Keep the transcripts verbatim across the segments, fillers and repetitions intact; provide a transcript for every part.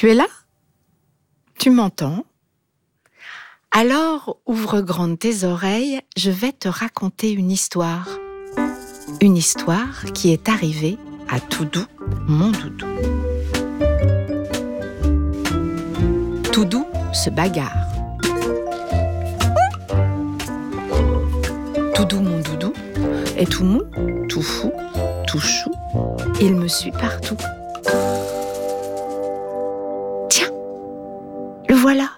Tu es là? Tu m'entends? Alors, ouvre grandes tes oreilles, je vais te raconter une histoire. Une histoire qui est arrivée à Toudou, mon doudou. Toudou se bagarre. Toudou, mon doudou, est tout mou, tout fou, tout chou. Il me suit partout. Tiens, le voilà.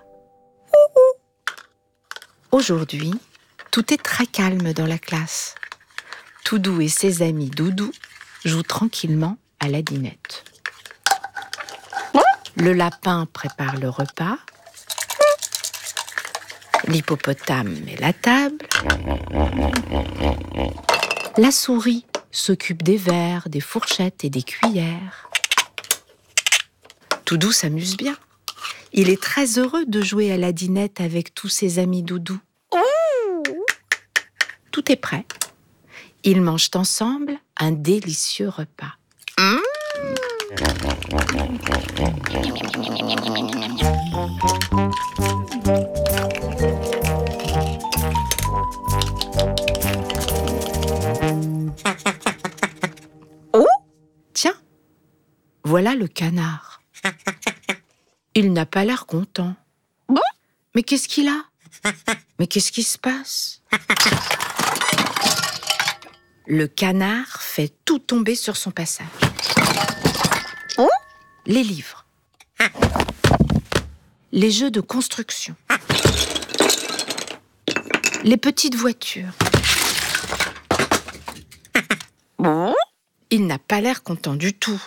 Aujourd'hui, tout est très calme dans la classe. Toudou et ses amis doudou jouent tranquillement à la dinette. Le lapin prépare le repas. L'hippopotame met la table. La souris s'occupe des verres, des fourchettes et des cuillères. Toudou s'amuse bien. Il est très heureux de jouer à la dinette avec tous ses amis doudou. Tout est prêt. Ils mangent ensemble un délicieux repas. Mmh. Oh! Tiens, voilà le canard. Il n'a pas l'air content. Bon? Mais qu'est-ce qu'il a? Mais qu'est-ce qui se passe? Le canard fait tout tomber sur son passage. Oh? Les livres. Les jeux de construction. Les petites voitures. Bon? Il n'a pas l'air content du tout.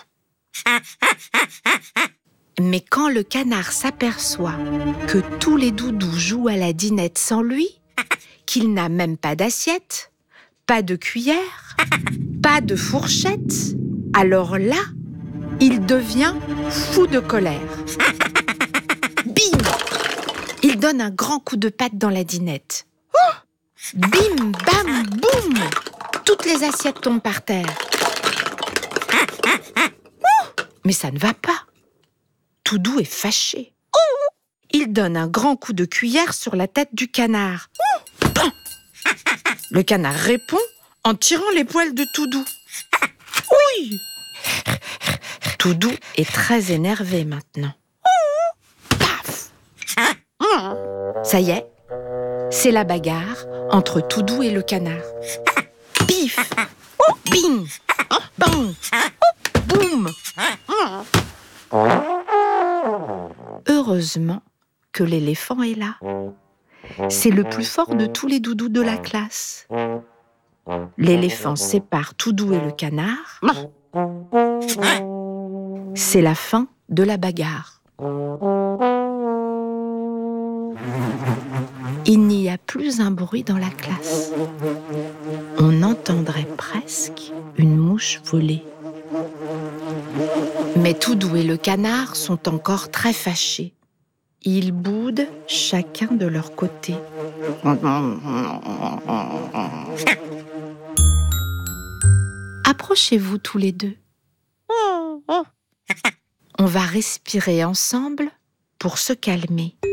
Mais quand le canard s'aperçoit que tous les doudous jouent à la dinette sans lui, qu'il n'a même pas d'assiette, pas de cuillère, pas de fourchette, alors là, il devient fou de colère. Bim! Il donne un grand coup de patte dans la dinette. Bim, bam, boum! Toutes les assiettes tombent par terre. Mais ça ne va pas. Toudou est fâché. Il donne un grand coup de cuillère sur la tête du canard. Le canard répond en tirant les poils de Toudou. Oui! Toudou est très énervé maintenant. Paf! Ça y est, c'est la bagarre entre Toudou et le canard. Pif! Bing! Bang! Boum! Heureusement que l'éléphant est là. C'est le plus fort de tous les doudous de la classe. L'éléphant sépare Toudou et le canard. C'est la fin de la bagarre. Il n'y a plus un bruit dans la classe. On entendrait presque une mouche voler. Mais Toudou et le canard sont encore très fâchés. Ils boudent chacun de leur côté. Approchez-vous tous les deux. On va respirer ensemble pour se calmer.